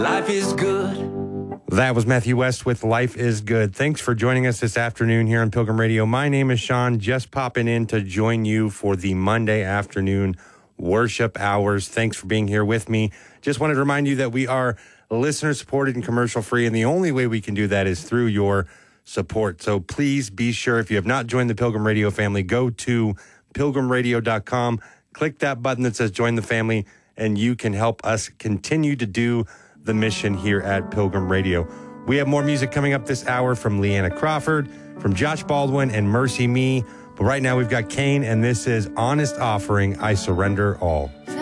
Life is good. That was Matthew West with Life is Good. Thanks for joining us this afternoon here on Pilgrim Radio. My name is Sean, just popping in to join you for the Monday afternoon worship hours. Thanks for being here with me. Just wanted to remind you that we are listener supported and commercial free, and the only way we can do that is through your support. So please be sure, if you have not joined the Pilgrim Radio family, go to pilgrimradio.com, click that button that says join the family, and you can help us continue to do the mission here at Pilgrim Radio. We have more music coming up this hour from Leanna Crawford, from Josh Baldwin, and Mercy Me. But right now we've got Kane, and this is Honest Offering, I Surrender All.